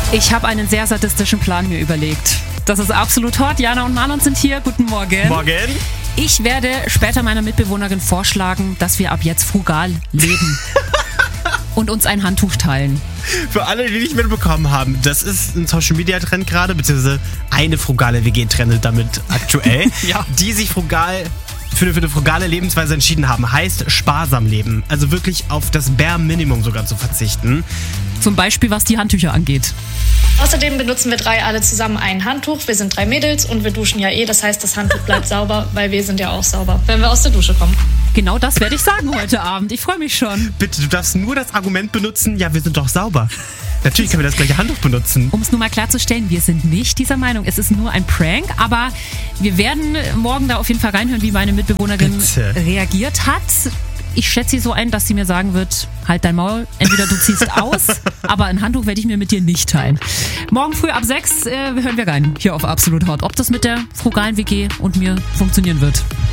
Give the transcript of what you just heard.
Ich habe einen sehr sadistischen Plan mir überlegt. Das ist absolut hot. Jana und Marlon sind hier. Guten Morgen. Morgen. Ich werde später meiner Mitbewohnerin vorschlagen, dass wir ab jetzt frugal leben. Und uns ein Handtuch teilen. Für alle, die nicht mitbekommen haben, das ist ein Social-Media-Trend gerade, beziehungsweise eine frugale WG trendet damit aktuell, Ja. die sich für eine frugale Lebensweise entschieden haben. Heißt sparsam leben. Also wirklich auf das Bare Minimum sogar zu verzichten. Zum Beispiel, was die Handtücher angeht. Außerdem benutzen wir 3 alle zusammen ein Handtuch. Wir sind 3 Mädels und wir duschen ja das heißt, das Handtuch bleibt sauber, weil wir sind ja auch sauber, wenn wir aus der Dusche kommen. Genau das werde ich sagen heute Abend. Ich freue mich schon. Bitte, du darfst nur das Argument benutzen, ja, wir sind doch sauber. Natürlich können wir das gleiche Handtuch benutzen. Um es nur mal klarzustellen, wir sind nicht dieser Meinung. Es ist nur ein Prank, aber wir werden morgen da auf jeden Fall reinhören, wie meine Mitbewohnerin reagiert hat. Ich schätze sie so ein, dass sie mir sagen wird, halt dein Maul, entweder du ziehst aus, aber ein Handtuch werde ich mir mit dir nicht teilen. Morgen früh ab 6 hören wir rein, hier auf Absolut Hot, ob das mit der frugalen WG und mir funktionieren wird.